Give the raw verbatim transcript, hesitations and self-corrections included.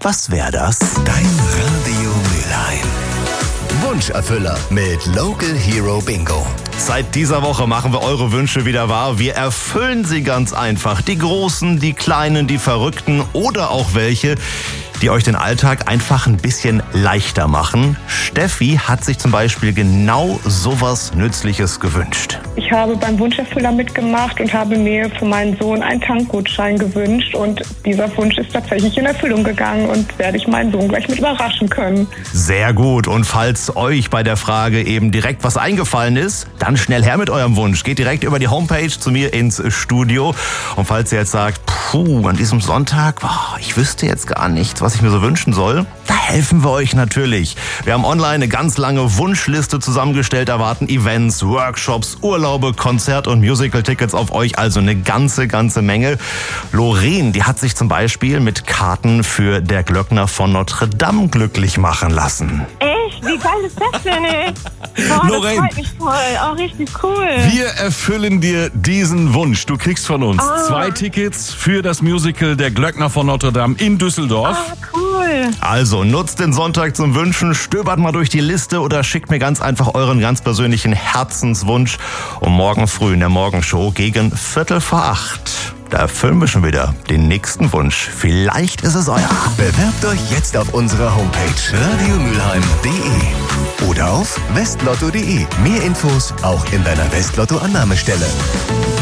Was wäre das? Dein Radio Mülheim. Wunscherfüller mit Local Hero Bingo. Seit dieser Woche machen wir eure Wünsche wieder wahr. Wir erfüllen sie ganz einfach. Die Großen, die Kleinen, die Verrückten oder auch welche, die euch den Alltag einfach ein bisschen leichter machen. Steffi hat sich zum Beispiel genau sowas Nützliches gewünscht. Ich habe beim Wunscherfüller mitgemacht und habe mir für meinen Sohn einen Tankgutschein gewünscht. Und dieser Wunsch ist tatsächlich in Erfüllung gegangen und werde ich meinen Sohn gleich mit überraschen können. Sehr gut. Und falls euch bei der Frage eben direkt was eingefallen ist, dann schnell her mit eurem Wunsch. Geht direkt über die Homepage zu mir ins Studio. Und falls ihr jetzt sagt, puh, an diesem Sonntag, boah, ich wüsste jetzt gar nichts, was ich mir so wünschen soll, da helfen wir euch natürlich. Wir haben online eine ganz lange Wunschliste zusammengestellt, erwarten Events, Workshops, Urlaube, Konzert- und Musical-Tickets auf euch, also eine ganze, ganze Menge. Lorraine, die hat sich zum Beispiel mit Karten für Der Glöckner von Notre Dame glücklich machen lassen. Echt? Wie geil ist das denn, ey? Boah, Lorraine, das freut mich voll. Oh, richtig cool. Wir erfüllen dir diesen Wunsch. Du kriegst von uns Ah. zwei Tickets für das Musical Der Glöckner von Notre Dame in Düsseldorf. Ah, cool. Also nutzt den Sonntag zum Wünschen, stöbert mal durch die Liste oder schickt mir ganz einfach euren ganz persönlichen Herzenswunsch. Und morgen früh in der Morgenshow gegen Viertel vor acht. Da erfüllen wir schon wieder den nächsten Wunsch. Vielleicht ist es euer. Bewerbt euch jetzt auf unserer Homepage radiomülheim punkt de oder auf westlotto punkt de. Mehr Infos auch in deiner Westlotto-Annahmestelle.